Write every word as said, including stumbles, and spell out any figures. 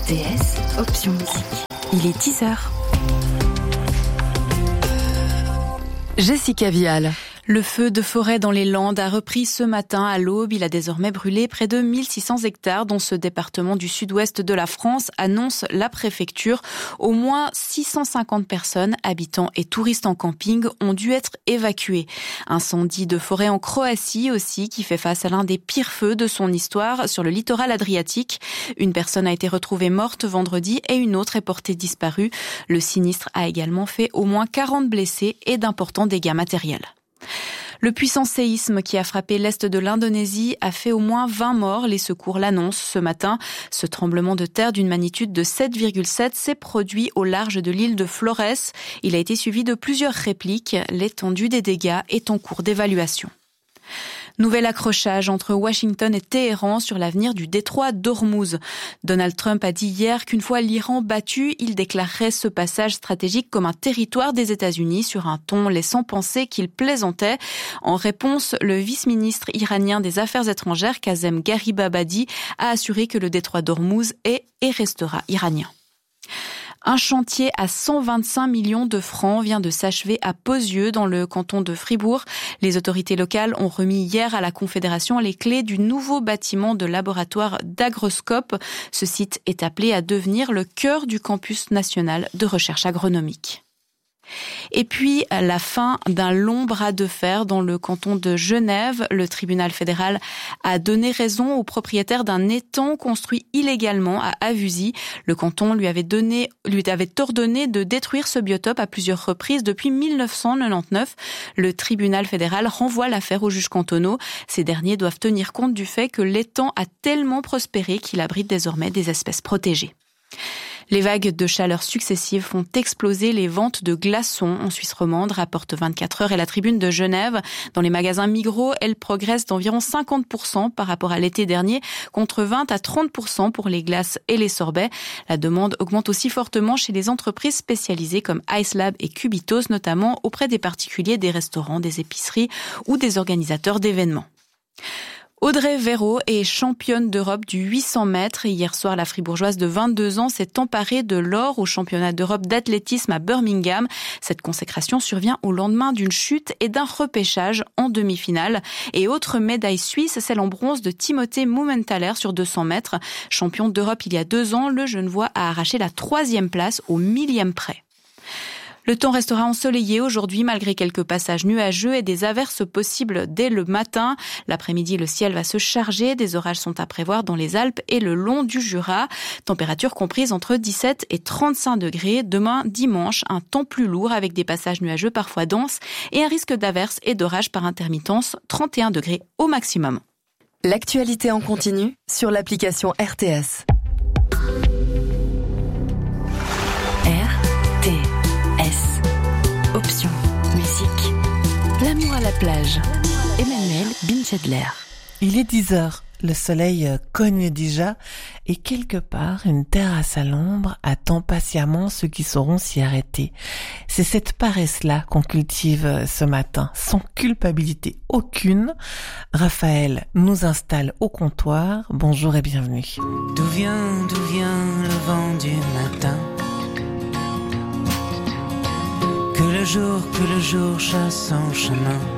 T S, option musique. Il est dix heures. Jessica Vial. Le feu de forêt dans les Landes a repris ce matin à l'aube. Il a désormais brûlé près de mille six cents hectares dans ce département du sud-ouest de la France, annonce la préfecture. Au moins six cent cinquante personnes, habitants et touristes en camping, ont dû être évacués. Incendie de forêt en Croatie aussi, qui fait face à l'un des pires feux de son histoire sur le littoral adriatique. Une personne a été retrouvée morte vendredi et une autre est portée disparue. Le sinistre a également fait au moins quarante blessés et d'importants dégâts matériels. Le puissant séisme qui a frappé l'est de l'Indonésie a fait au moins vingt morts. Les secours l'annoncent ce matin. Ce tremblement de terre d'une magnitude de sept virgule sept s'est produit au large de l'île de Flores. Il a été suivi de plusieurs répliques. L'étendue des dégâts est en cours d'évaluation. Nouvel accrochage entre Washington et Téhéran sur l'avenir du détroit d'Ormuz. Donald Trump a dit hier qu'une fois l'Iran battu, il déclarerait ce passage stratégique comme un territoire des États-Unis sur un ton laissant penser qu'il plaisantait. En réponse, le vice-ministre iranien des Affaires étrangères, Kazem Garibabadi, a assuré que le détroit d'Ormuz est et restera iranien. Un chantier à cent vingt-cinq millions de francs vient de s'achever à Pozieux, dans le canton de Fribourg. Les autorités locales ont remis hier à la Confédération les clés du nouveau bâtiment de laboratoire d'Agroscope. Ce site est appelé à devenir le cœur du campus national de recherche agronomique. Et puis, la fin d'un long bras de fer dans le canton de Genève. Le tribunal fédéral a donné raison au propriétaire d'un étang construit illégalement à Avusy. Le canton lui avait donné, lui avait ordonné de détruire ce biotope à plusieurs reprises depuis mille neuf cent quatre-vingt-dix-neuf. Le tribunal fédéral renvoie l'affaire aux juges cantonaux. Ces derniers doivent tenir compte du fait que l'étang a tellement prospéré qu'il abrite désormais des espèces protégées. Les vagues de chaleur successives font exploser les ventes de glaçons en Suisse romande, rapporte vingt-quatre heures et la Tribune de Genève. Dans les magasins Migros, elles progressent d'environ cinquante pour cent par rapport à l'été dernier, contre vingt à trente pour cent pour les glaces et les sorbets. La demande augmente aussi fortement chez les entreprises spécialisées comme Icelab et Cubitos, notamment auprès des particuliers, des restaurants, des épiceries ou des organisateurs d'événements. Audrey Véro est championne d'Europe du huit cents mètres. Hier soir, la fribourgeoise de vingt-deux ans s'est emparée de l'or au championnat d'Europe d'athlétisme à Birmingham. Cette consécration survient au lendemain d'une chute et d'un repêchage en demi-finale. Et autre médaille suisse, celle en bronze de Timothée Mumenthaler sur deux cents mètres. Champion d'Europe il y a deux ans, le Genevois a arraché la troisième place au millième près. Le temps restera ensoleillé aujourd'hui malgré quelques passages nuageux et des averses possibles dès le matin. L'après-midi, le ciel va se charger. Des orages sont à prévoir dans les Alpes et le long du Jura. Température comprise entre dix-sept et trente-cinq degrés. Demain, dimanche, un temps plus lourd avec des passages nuageux parfois denses et un risque d'averses et d'orages par intermittence, trente et un degrés au maximum. L'actualité en continu sur l'application R T S. R T S. Option musique. L'amour à la plage. Emmanuel Binchedler. Il est dix heures. Le soleil cogne déjà et quelque part, une terrasse à l'ombre attend patiemment ceux qui sauront s'y arrêter. C'est cette paresse-là qu'on cultive ce matin, sans culpabilité aucune. Raphaël nous installe au comptoir. Bonjour et bienvenue. D'où vient, d'où vient le vent du matin ? Que le jour, que le jour chasse son chemin.